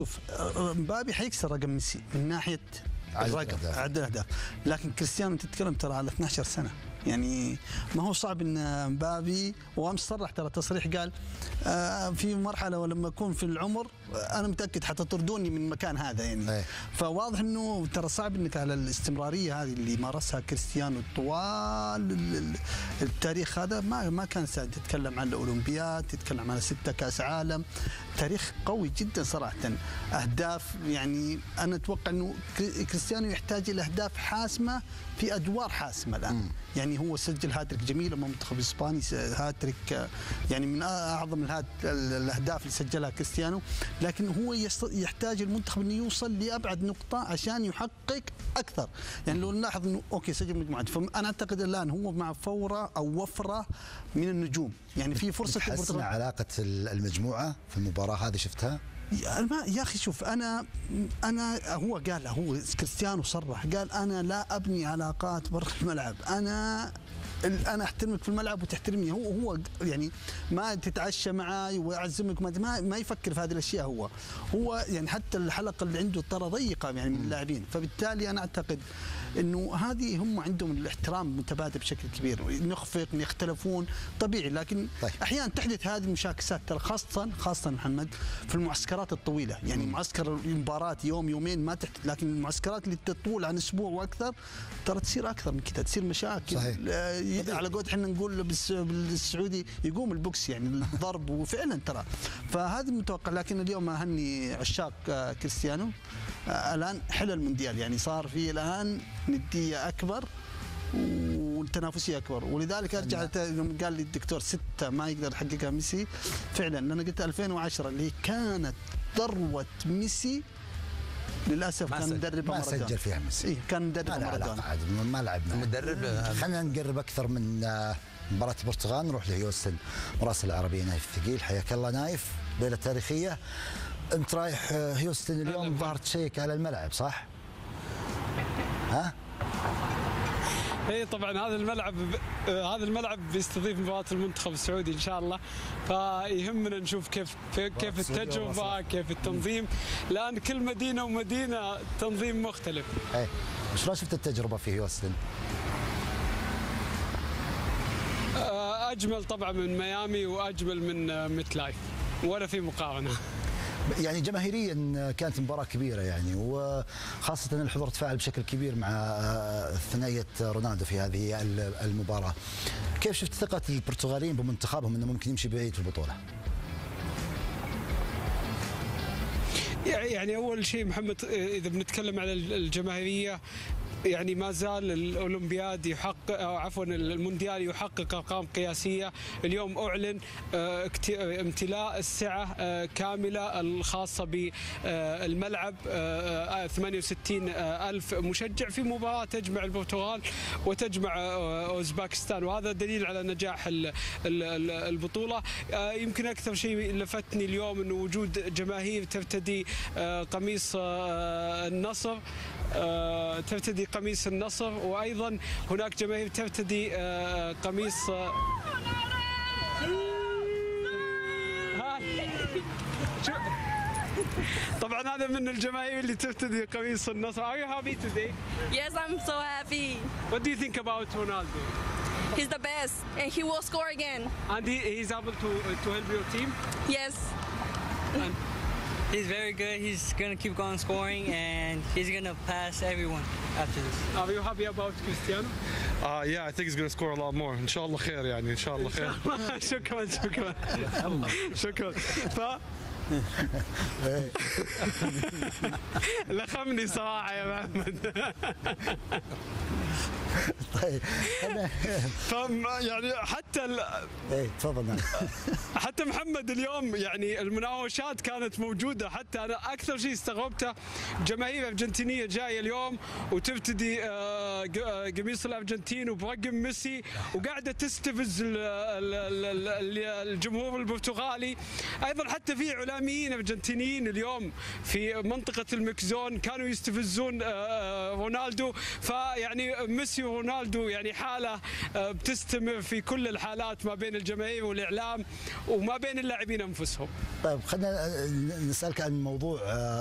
شوف مبابي حيكسر رقم ميسي من ناحيه الرقم عدد الاهداف، لكن كريستيانو تتكلم ترى على 12 سنه، يعني ما هو صعب ان مبابي، وامس صرح ترى تصريح قال في مرحله ولما اكون في العمر انا متاكد حتطردوني من المكان هذا يعني. فواضح انه ترى صعب انك على الاستمراريه هذه اللي مارسها كريستيانو طوال التاريخ هذا، ما كان سهل. تتكلم عن الاولمبياد، تتكلم عن 6 كاس عالم، تاريخ قوي جدا صراحه. اهداف يعني انا اتوقع انه كريستيانو يحتاج الى اهداف حاسمه في ادوار حاسمه الان. يعني هو سجل هاتريك جميله مع المنتخب الاسباني، هاتريك يعني من اعظم الاهداف اللي سجلها كريستيانو، لكن هو يحتاج المنتخب انه يوصل لابعد نقطه عشان يحقق اكثر. يعني لو نلاحظ انه اوكي سجل مجموعات، فانا اعتقد الان هو مع فوره او وفره من النجوم، يعني في فرصه تحسن علاقه المجموعه في المباراه هذه شفتها؟ يا اخي شوف، انا هو قال، هو كريستيانو صرح قال انا لا ابني علاقات برا الملعب، انا احترمك في الملعب وتحترمني. هو يعني ما تتعشى معي واعزمك، ما يفكر في هذه الاشياء. هو يعني حتى الحلقه اللي عنده ترى ضيقه يعني من اللاعبين، فبالتالي انا اعتقد انه هذه هم عندهم الاحترام متبادل بشكل كبير، نخفق يختلفون طبيعي، لكن احيانا تحدث هذه المشاكسات ترى، خاصه محمد في المعسكرات الطويله. يعني معسكر المباراه يوم يومين ما تحدث، لكن المعسكرات اللي تطول عن اسبوع واكثر ترى تصير اكثر من كذا، تصير مشاكل. صحيح. على قولة احنا نقول بالسعودي يقوم البوكس، يعني الضرب، وفعلا ترى فهذا المتوقع. لكن اليوم اهني عشاق كريستيانو، الان حل المونديال، يعني صار في الان نديه اكبر والتنافسيه اكبر، ولذلك ارجع يوم قال لي الدكتور 6 ما يقدر يحققها ميسي، فعلا انا قلت 2010 اللي كانت ذروه ميسي، للاسف كان مدرب ما سجل فيها ميسي. كان مدرب مارادونا، ما لعبنا مدرب. خلينا نقرب اكثر من مباراه البرتغال، نروح لهيوستن. مراسل العربيه نايف الثقيل، حياك الله نايف. ليله تاريخيه، انت رايح هيوستن اليوم، ظهر تشيك على الملعب صح؟ ها؟ اي طبعا هذا الملعب بيستضيف مباراة المنتخب السعودي ان شاء الله، فيهمنا نشوف كيف التجربة، كيف التنظيم، لان كل مدينة ومدينة تنظيم مختلف. اي شلون شفت التجربة في هيوستن؟ اجمل طبعا من ميامي واجمل من ميت لايف، ولا في مقارنة. يعني جماهيريا كانت مباراة كبيرة يعني، وخاصة الحضور تفاعل بشكل كبير مع ثنائية رونالدو في هذه المباراة. كيف شفت ثقة البرتغاليين بمنتخبهم انه ممكن يمشي بعيد في البطولة؟ يعني اول شيء محمد، اذا بنتكلم على الجماهيرية، يعني ما زال الأولمبياد يحقق، أو عفوا المونديال يحقق أرقام قياسية. اليوم أعلن امتلاء السعة كاملة الخاصة بالملعب، 68,000 مشجع في مباراة تجمع البرتغال وتجمع أوزباكستان، وهذا دليل على نجاح البطولة. يمكن أكثر شيء لفتني اليوم أنه وجود جماهير ترتدي قميص النصر، وأيضا هناك جماهير ترتدي قميص طبعا هذا من الجماهير اللي ترتدي قميص النصر. Are you happy today? Yes, I'm so happy. What do you think about Ronaldo? He's the best, and he will score again. And he's able to help your team? Yes. And he's very good. He's going to keep going scoring, and he's going to pass everyone after this. Are you happy about Cristiano? Yeah, I think he's going to score a lot more. إن شاء الله خير يعني، إن شاء الله خير. شكرا. لخمني صراحة يا محمد. طيب يعني تفضل. حتى محمد اليوم يعني المناوشات كانت موجوده، حتى انا اكثر شيء استغربته جماهير ارجنتينيه جايه اليوم وترتدي قميص الارجنتين وبرقم ميسي، وقاعده تستفز الجمهور البرتغالي. ايضا حتى في اعلاميين ارجنتينيين اليوم في منطقه المكزون كانوا يستفزون رونالدو، فيعني ميسي ورونالدو رونالدو يعني حاله بتستمر في كل الحالات ما بين الجماهير والاعلام وما بين اللاعبين انفسهم. طيب خلينا نسالك عن موضوع